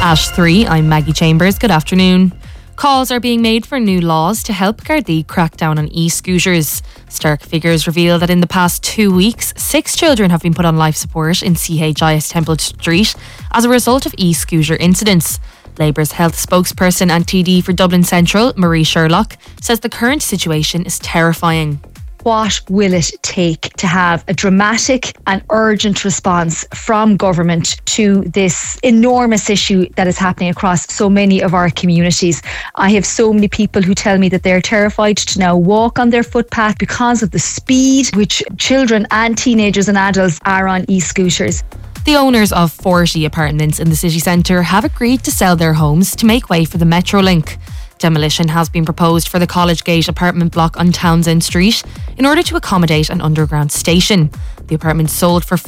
At 3, I'm Maggie Chambers. Good afternoon. Calls are being made for new laws to help Gardaí crack down on e-scooters. Stark figures reveal that in the past 2 weeks, 6 children have been put on life support in CHIS Temple Street as a result of e-scooter incidents. Labour's health spokesperson and TD for Dublin Central, Marie Sherlock, says the current situation is terrifying. What will it take to have a dramatic and urgent response from government to this enormous issue that is happening across so many of our communities? I have so many people who tell me that they're terrified to now walk on their footpath because of the speed which children and teenagers and adults are on e-scooters. The owners of 40 apartments in the city centre have agreed to sell their homes to make way for the Metrolink. Demolition has been proposed for the College Gate apartment block on Townsend Street in order to accommodate an underground station. The apartment sold for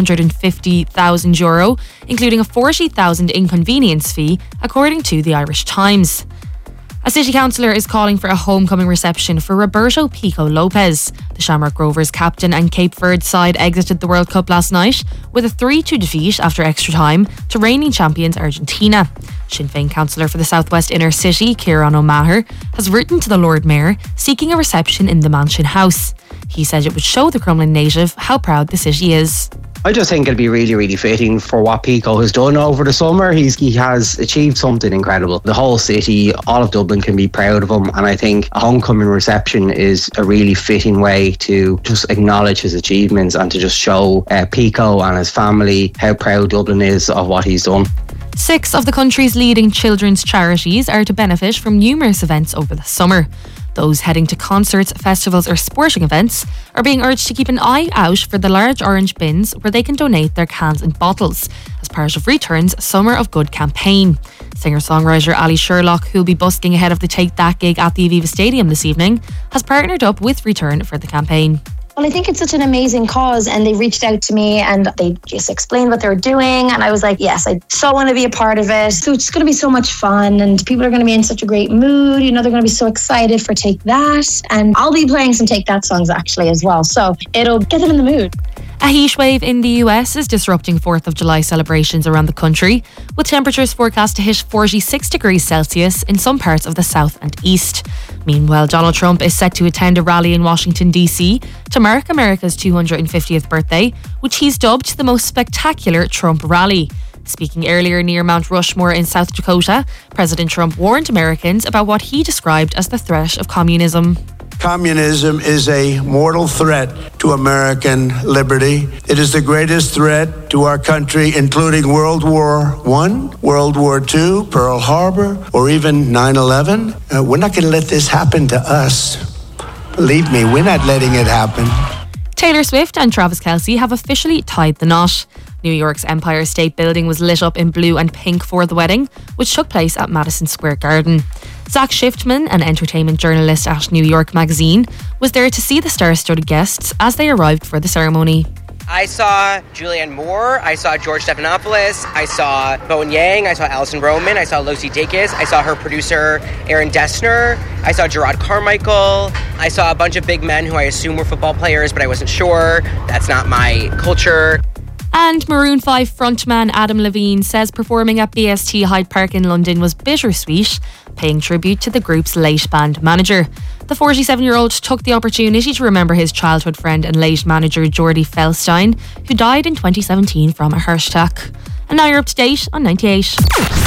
€550,000, including a €40,000 inconvenience fee, according to the Irish Times. A city councillor is calling for a homecoming reception for Roberto Pico Lopez. The Shamrock Rovers captain and Cape Verde side exited the World Cup last night with a 3-2 defeat after extra time to reigning champions Argentina. Sinn Féin councillor for the South West Inner City, Kieran O'Maher, has written to the Lord Mayor seeking a reception in the Mansion House. He said it would show the Crumlin native how proud the city is. I just think it'd be really, really fitting for what Pico has done over the summer. He has achieved something incredible. The whole city, all of Dublin can be proud of him, and I think a homecoming reception is a really fitting way to just acknowledge his achievements and to just show Pico and his family how proud Dublin is of what he's done. 6 of the country's leading children's charities are to benefit from numerous events over the summer. Those heading to concerts, festivals or sporting events are being urged to keep an eye out for the large orange bins where they can donate their cans and bottles as part of Return's Summer of Good campaign. Singer-songwriter Ali Sherlock, who will be busking ahead of the Take That gig at the Aviva Stadium this evening, has partnered up with Return for the campaign. Well, I think it's such an amazing cause, and they reached out to me and they just explained what they were doing, and I was like, yes, I so want to be a part of it. So it's going to be so much fun, and people are going to be in such a great mood. You know, they're going to be so excited for Take That, and I'll be playing some Take That songs actually as well, so it'll get them in the mood. A heatwave in the US is disrupting 4th of July celebrations around the country, with temperatures forecast to hit 46 degrees Celsius in some parts of the south and east. Meanwhile, Donald Trump is set to attend a rally in Washington, D.C. to mark America's 250th birthday, which he's dubbed the most spectacular Trump rally. Speaking earlier near Mount Rushmore in South Dakota, President Trump warned Americans about what he described as the threat of communism. Communism is a mortal threat to American liberty. It is the greatest threat to our country, including World War I, World War II, Pearl Harbor, or even 9/11. We're not going to let this happen to us. Believe me, we're not letting it happen. Taylor Swift and Travis Kelce have officially tied the knot. New York's Empire State Building was lit up in blue and pink for the wedding, which took place at Madison Square Garden. Zach Schiffman, an entertainment journalist at New York Magazine, was there to see the star-studded guests as they arrived for the ceremony. I saw Julianne Moore, I saw George Stephanopoulos, I saw Bowen Yang, I saw Alison Roman, I saw Lucy Dacus, I saw her producer Aaron Dessner, I saw Gerard Carmichael, I saw a bunch of big men who I assume were football players, but I wasn't sure. That's not my culture. And Maroon 5 frontman Adam Levine says performing at BST Hyde Park in London was bittersweet, paying tribute to the group's late band manager. The 47-year-old took the opportunity to remember his childhood friend and late manager Jordi Felstein, who died in 2017 from a heart attack. And now you're up to date on 98.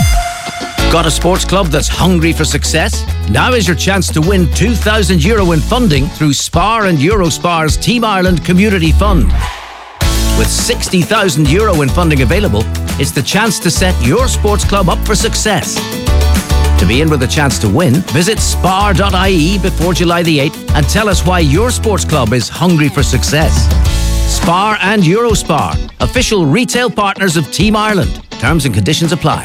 Got a sports club that's hungry for success? Now is your chance to win €2,000 in funding through Spar and Eurospar's Team Ireland Community Fund. With €60,000 in funding available, it's the chance to set your sports club up for success. To be in with a chance to win, visit spar.ie before July the 8th and tell us why your sports club is hungry for success. Spar and Eurospar, official retail partners of Team Ireland. Terms and conditions apply.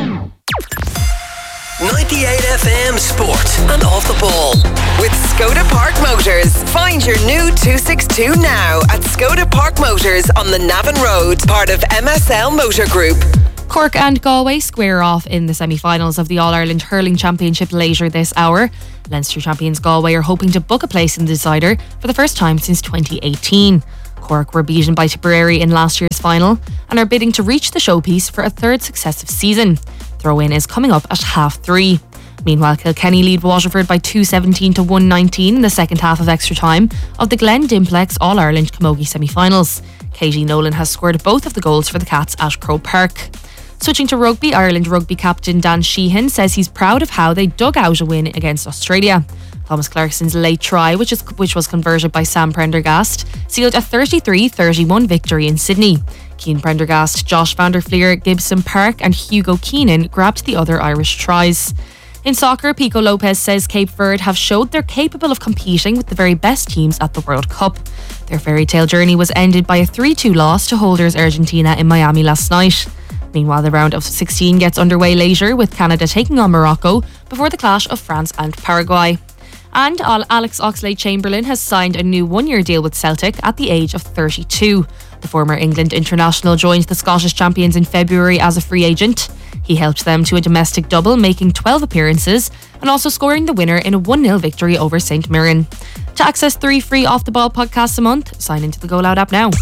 98 FM Sport and Off the Ball. With Skoda Park Motors. Find your new 262 now at Skoda Park Motors on the Navan Road, part of MSL Motor Group. Cork and Galway square off in the semi-finals of the All-Ireland Hurling Championship later this hour. Leinster champions Galway are hoping to book a place in the decider for the first time since 2018. Cork were beaten by Tipperary in last year's final and are bidding to reach the showpiece for a third successive season. Throw-in is coming up at 3:30. Meanwhile, Kilkenny lead Waterford by 217 to 119 in the second half of extra time of the Glen Dimplex All-Ireland Camogie semi-finals. Katie Nolan has scored both of the goals for the Cats at Croke Park. Switching to rugby, Ireland rugby captain Dan Sheehan says he's proud of how they dug out a win against Australia. Thomas Clarkson's late try, which was converted by Sam Prendergast, sealed a 33-31 victory in Sydney. Keane Prendergast, Josh van der Fleer, Gibson Park and Hugo Keenan grabbed the other Irish tries. In soccer, Pico Lopez says Cape Verde have showed they're capable of competing with the very best teams at the World Cup. Their fairy tale journey was ended by a 3-2 loss to holders Argentina in Miami last night. Meanwhile, the round of 16 gets underway later, with Canada taking on Morocco before the clash of France and Paraguay. And Alex Oxlade-Chamberlain has signed a new one-year deal with Celtic at the age of 32. The former England international joined the Scottish champions in February as a free agent. He helped them to a domestic double, making 12 appearances and also scoring the winner in a 1-0 victory over St Mirren. To access 3 free Off The Ball podcasts a month, sign into the Go Loud app now.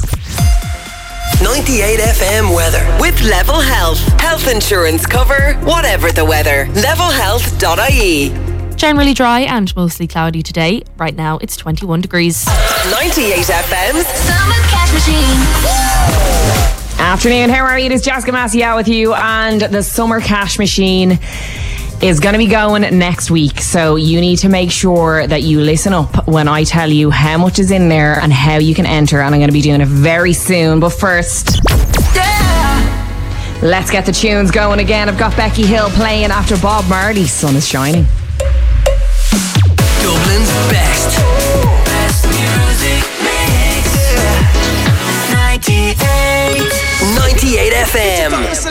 98 FM weather with Level Health. Health insurance cover, whatever the weather. Levelhealth.ie. Generally dry and mostly cloudy today. Right now it's 21 degrees. 98 FM's Summer Cash Machine. Afternoon, how are you? It is Jessica Massey out with you, and the Summer Cash Machine is going to be going next week, so you need to make sure that you listen up when I tell you how much is in there and how you can enter, and I'm going to be doing it very soon. But first, let's get the tunes going again. I've got Becky Hill playing after Bob Marley's Sun is Shining. Dublin's best music mix. 98 98 FM.